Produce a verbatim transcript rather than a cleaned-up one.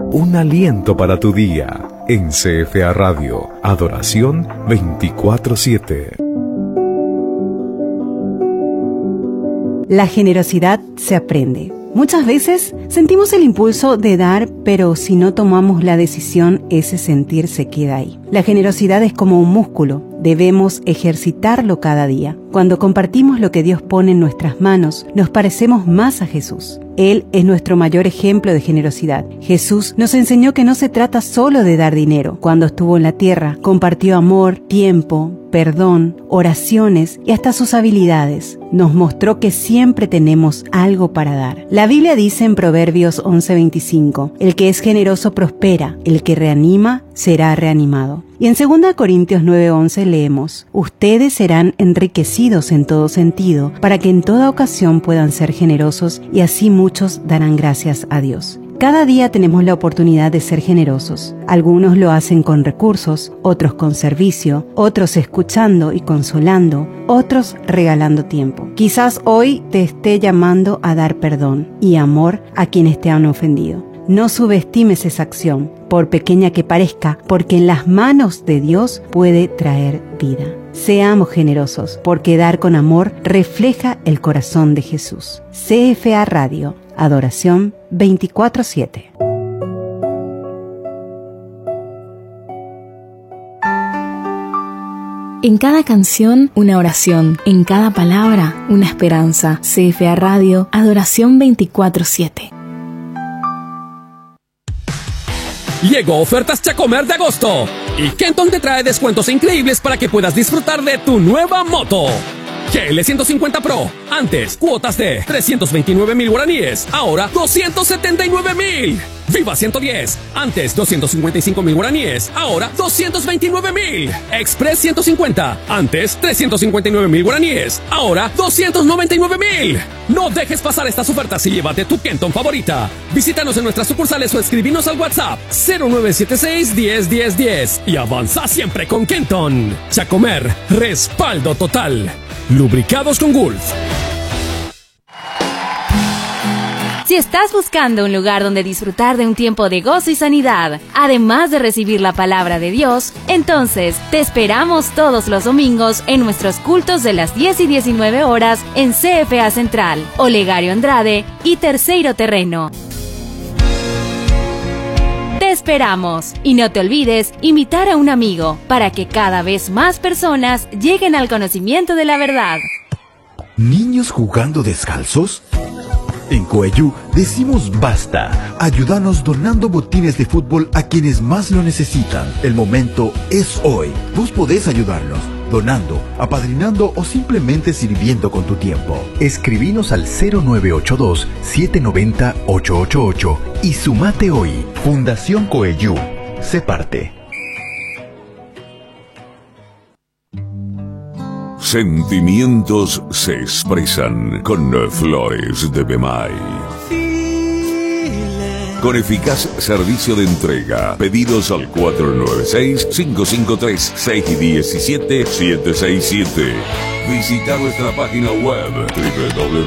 un aliento para tu día. En C F A Radio, Adoración veinticuatro siete. La generosidad se aprende. Muchas veces sentimos el impulso de dar, pero si no tomamos la decisión, ese sentir se queda ahí. La generosidad es como un músculo, debemos ejercitarlo cada día. Cuando compartimos lo que Dios pone en nuestras manos, nos parecemos más a Jesús. Él es nuestro mayor ejemplo de generosidad. Jesús nos enseñó que no se trata solo de dar dinero. Cuando estuvo en la tierra, compartió amor, tiempo, perdón, oraciones y hasta sus habilidades. Nos mostró que siempre tenemos algo para dar. La Biblia dice en Proverbios once veinticinco, el que es generoso prospera, el que reanima será reanimado. Y en segunda Corintios nueve once leemos, ustedes serán enriquecidos en todo sentido, para que en toda ocasión puedan ser generosos y así muchos darán gracias a Dios. Cada día tenemos la oportunidad de ser generosos. Algunos lo hacen con recursos, otros con servicio, otros escuchando y consolando, otros regalando tiempo. Quizás hoy te esté llamando a dar perdón y amor a quienes te han ofendido. No subestimes esa acción, por pequeña que parezca, porque en las manos de Dios puede traer vida. Seamos generosos, porque dar con amor refleja el corazón de Jesús. C F A Radio, Adoración veinticuatro siete. En cada canción, una oración. En cada palabra, una esperanza. C F A Radio, Adoración veinticuatro siete. Llegó Ofertas Chacomer de agosto y Kenton te trae descuentos increíbles para que puedas disfrutar de tu nueva moto. G L ciento cincuenta Pro, antes cuotas de trescientos veintinueve mil guaraníes, ahora doscientos setenta y nueve mil. Viva ciento diez, antes doscientos cincuenta y cinco mil guaraníes, ahora doscientos veintinueve mil. Express ciento cincuenta, antes trescientos cincuenta y nueve mil guaraníes, ahora doscientos noventa y nueve mil. No dejes pasar estas ofertas y llévate tu Kenton favorita. Visítanos en nuestras sucursales o escribinos al WhatsApp cero nueve siete seis, diez, diez, diez y avanza siempre con Kenton. Chacomer, respaldo total. Lubricados con Gulf. Si estás buscando un lugar donde disfrutar de un tiempo de gozo y sanidad, además de recibir la palabra de Dios, entonces te esperamos todos los domingos en nuestros cultos de las diez y diecinueve horas en C F A Central, Olegario Andrade y Terceiro Terreno. Te esperamos y no te olvides invitar a un amigo para que cada vez más personas lleguen al conocimiento de la verdad. ¿Niños jugando descalzos? En Coeyú decimos basta. Ayúdanos donando botines de fútbol a quienes más lo necesitan. El momento es hoy. Vos podés ayudarnos donando, apadrinando o simplemente sirviendo con tu tiempo. Escribinos al cero nueve ocho dos, siete nueve cero, ocho ocho ocho y sumate hoy. Fundación Coeyú. Sé parte. Sentimientos se expresan con Flores de Bemay. Con eficaz servicio de entrega. Pedidos al cuatro nueve seis, cinco cinco tres, seis uno siete, siete seis siete. Visita nuestra página web doble u doble u doble